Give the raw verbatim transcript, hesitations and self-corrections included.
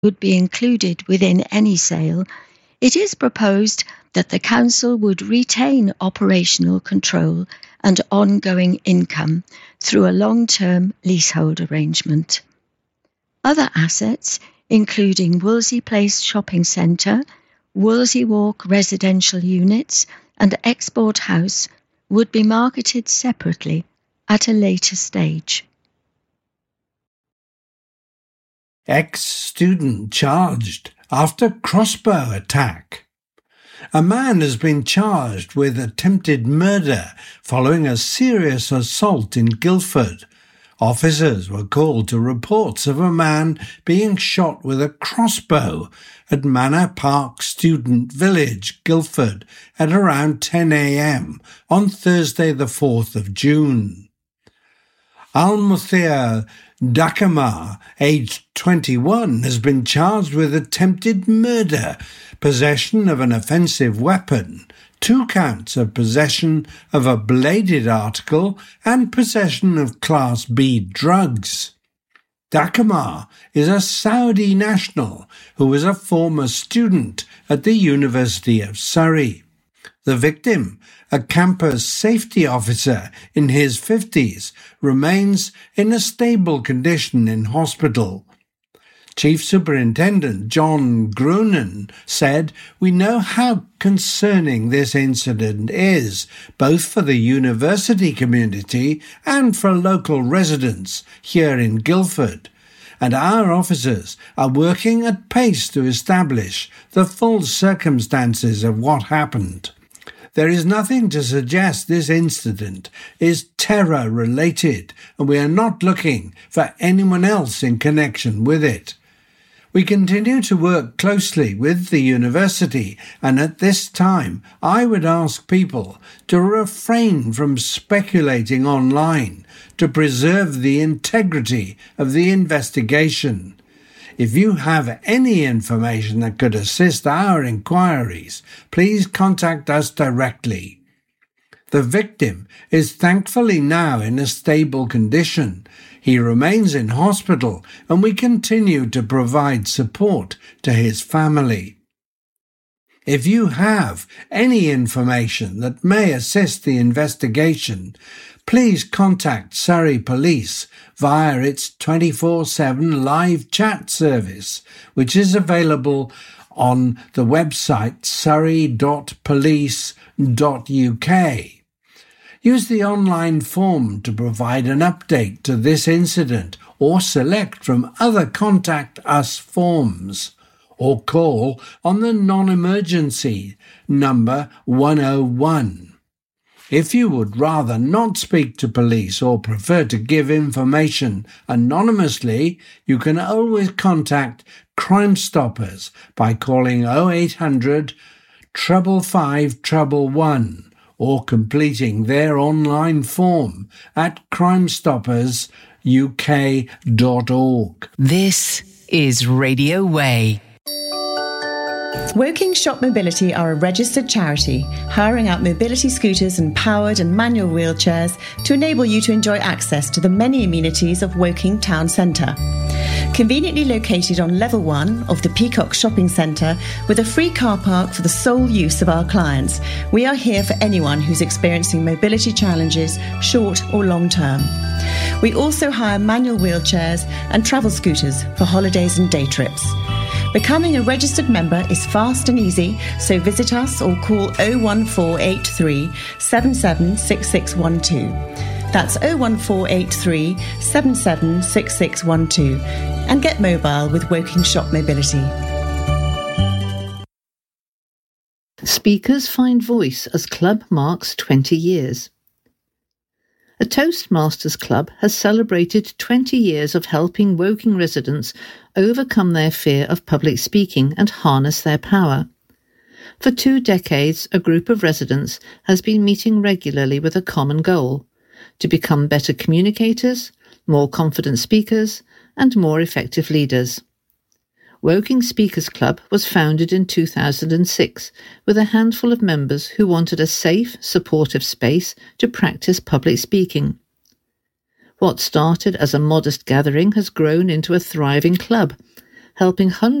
would be included within any sale, it is proposed that the Council would retain operational control and ongoing income through a long-term leasehold arrangement. Other assets, including Wolsey Place Shopping Centre, Wolsey Walk residential units and Export House, would be marketed separately at a later stage. Ex-student charged after crossbow attack. A man has been charged with attempted murder following a serious assault in Guildford. Officers were called to reports of a man being shot with a crossbow at Manor Park Student Village, Guildford, at around ten a m on Thursday the fourth of June. Almuthia Dakama, aged twenty-one, has been charged with attempted murder, possession of an offensive weapon, two counts of possession of a bladed article, and possession of Class B drugs. Dakama is a Saudi national who was a former student at the University of Surrey. The victim, a campus safety officer in his fifties, remains in a stable condition in hospital. Chief Superintendent John Grunen said, "We know how concerning this incident is, both for the university community and for local residents here in Guildford, and our officers are working at pace to establish the full circumstances of what happened. There is nothing to suggest this incident is terror-related, and we are not looking for anyone else in connection with it. We continue to work closely with the university, and at this time I would ask people to refrain from speculating online to preserve the integrity of the investigation. If you have any information that could assist our inquiries, please contact us directly." The victim is thankfully now in a stable condition. He remains in hospital, and we continue to provide support to his family. If you have any information that may assist the investigation, please contact Surrey Police via its twenty-four seven live chat service, which is available on the website surrey dot police dot u k. Use the online form to provide an update to this incident, or select from other Contact Us forms, or call on the non-emergency number one oh one. If you would rather not speak to police or prefer to give information anonymously, you can always contact Crime Stoppers by calling oh eight hundred, five five five, one one or completing their online form at crime stoppers u k dot org. This is Radio Way. Woking Shop Mobility are a registered charity, hiring out mobility scooters and powered and manual wheelchairs to enable you to enjoy access to the many amenities of Woking Town Centre. Conveniently located on level one of the Peacock Shopping Centre with a free car park for the sole use of our clients, we are here for anyone who's experiencing mobility challenges, short or long term. We also hire manual wheelchairs and travel scooters for holidays and day trips. Becoming a registered member is fast and easy, so visit us or call oh one four eight three, seven seven six six one two. That's oh one four eight three, seven seven six six one two, and get mobile with Woking Shop Mobility. Speakers find voice as club marks twenty years. A Toastmasters Club has celebrated twenty years of helping Woking residents overcome their fear of public speaking and harness their power. For two decades, a group of residents has been meeting regularly with a common goal: to become better communicators, more confident speakers, and more effective leaders. Woking Speakers Club was founded in two thousand six with a handful of members who wanted a safe, supportive space to practice public speaking. What started as a modest gathering has grown into a thriving club, helping hundreds